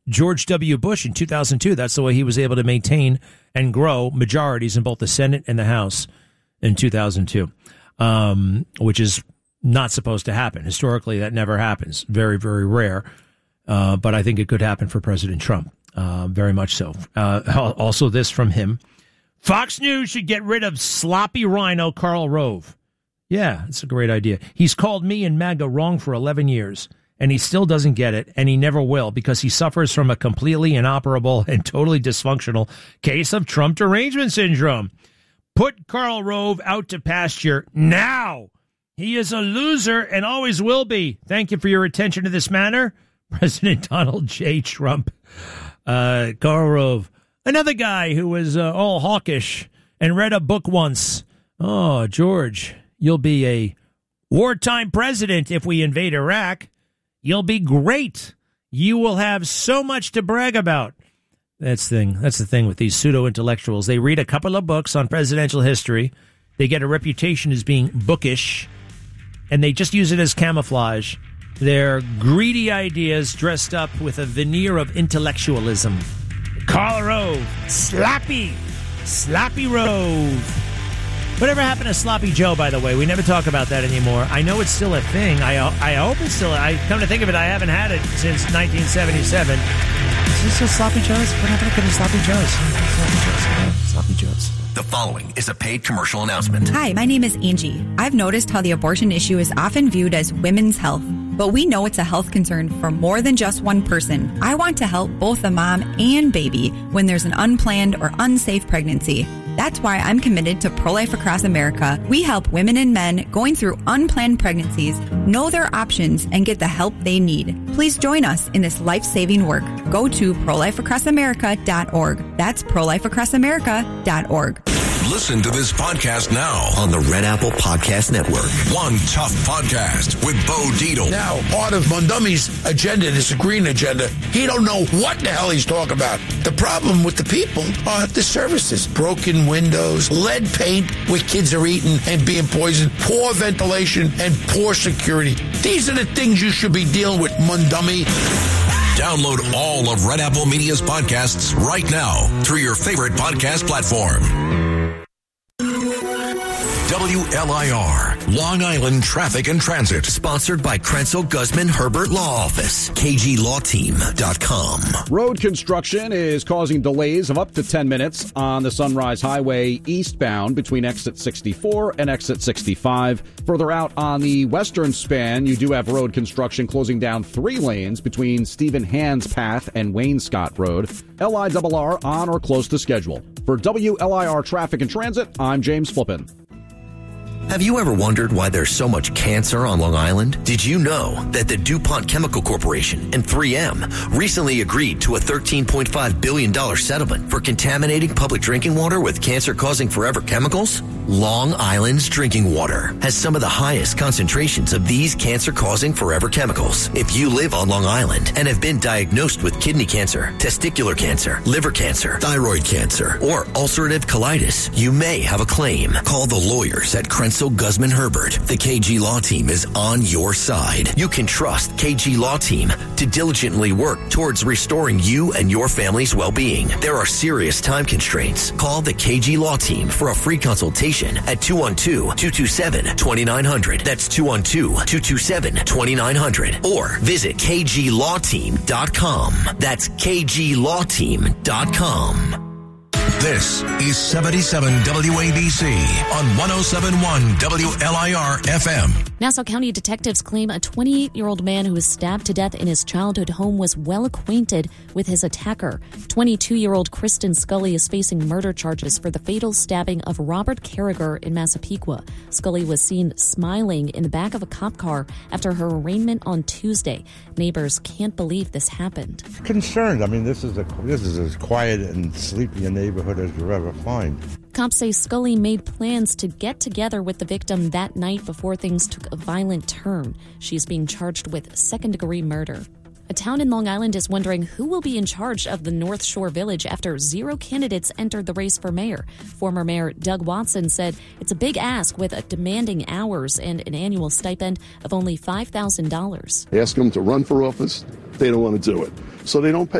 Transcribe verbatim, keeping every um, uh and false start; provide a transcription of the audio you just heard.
George W. Bush in two thousand two. That's the way he was able to maintain and grow majorities in both the Senate and the House in two thousand two, um, which is not supposed to happen. Historically, that never happens. Very, very rare. Uh, but I think it could happen for President Trump. Uh, very much so. Uh, also this from him. Fox News should get rid of sloppy rhino Karl Rove. Yeah, it's a great idea. He's called me and MAGA wrong for eleven years, and he still doesn't get it, and he never will, because he suffers from a completely inoperable and totally dysfunctional case of Trump derangement syndrome. Put Karl Rove out to pasture now. He is a loser and always will be. Thank you for your attention to this matter. President Donald J. Trump. Uh, Karl Rove. Another guy who was uh, all hawkish and read a book once. Oh, George, you'll be a wartime president if we invade Iraq. You'll be great. You will have so much to brag about. That's the thing. That's the thing with these pseudo-intellectuals. They read a couple of books on presidential history. They get a reputation as being bookish, and they just use it as camouflage. They're greedy ideas dressed up with a veneer of intellectualism. Karl Rove. Sloppy. Sloppy Rove. Whatever happened to Sloppy Joe, by the way? We never talk about that anymore. I know it's still a thing. I I hope it's still... I come to think of it, I haven't had it since nineteen seventy-seven. Is this still Sloppy Joe's? What happened to Sloppy Joe's? Sloppy Joe's. Sloppy Joe's. The following is a paid commercial announcement. Hi, my name is Angie. I've noticed how the abortion issue is often viewed as women's health, but we know it's a health concern for more than just one person. I want to help both the mom and baby when there's an unplanned or unsafe pregnancy. That's why I'm committed to Pro-Life Across America. We help women and men going through unplanned pregnancies know their options and get the help they need. Please join us in this life-saving work. Go to pro life across america dot org. That's pro life across america dot org. Listen to this podcast now on the Red Apple Podcast Network. One Tough Podcast with Bo Dietl. Now, part of Mondumi's agenda, this green agenda, he don't know what the hell he's talking about. The problem with the people are the services. Broken windows, lead paint where kids are eating and being poisoned, poor ventilation, and poor security. These are the things you should be dealing with, Mondumi. Download all of Red Apple Media's podcasts right now through your favorite podcast platform. W L I R, Long Island Traffic and Transit. Sponsored by Krenzel Guzman Herbert Law Office, K G law team dot com. Road construction is causing delays of up to ten minutes on the Sunrise Highway eastbound between exit sixty-four and exit sixty-five. Further out on the western span, you do have road construction closing down three lanes between Stephen Hand's Path and Wayne Scott Road. L I R R on or close to schedule. For W L I R Traffic and Transit, I'm James Flippin. Have you ever wondered why there's so much cancer on Long Island? Did you know that the DuPont Chemical Corporation and three M recently agreed to a thirteen point five billion dollars settlement for contaminating public drinking water with cancer-causing forever chemicals? Long Island's drinking water has some of the highest concentrations of these cancer-causing forever chemicals. If you live on Long Island and have been diagnosed with kidney cancer, testicular cancer, liver cancer, thyroid cancer, or ulcerative colitis, you may have a claim. Call the lawyers at Krenzel Guzman Herbert. The K G Law Team is on your side. You can trust K G Law Team to diligently work towards restoring you and your family's well-being. There are serious time constraints. Call the K G Law Team for a free consultation at two one two, two two seven, two nine zero zero. That's two one two, two two seven, two nine zero zero. Or visit k g law team dot com. That's k g law team dot com. This is seventy-seven W A B C on one oh seven point one W L I R F M. Nassau County detectives claim a twenty-eight-year-old man who was stabbed to death in his childhood home was well acquainted with his attacker. twenty-two-year-old Kristen Scully is facing murder charges for the fatal stabbing of Robert Carragher in Massapequa. Scully was seen smiling in the back of a cop car after her arraignment on Tuesday. Neighbors can't believe this happened. Concerned. I mean, this is a this is as quiet and sleepy a neighborhood as you'll ever find. Cops say Scully made plans to get together with the victim that night before things took a violent turn. She's being charged with second-degree murder. A town in Long Island is wondering who will be in charge of the North Shore Village after zero candidates entered the race for mayor. Former Mayor Doug Watson said it's a big ask with a demanding hours and an annual stipend of only five thousand dollars. Ask them to run for office. They don't want to do it. So they don't pay.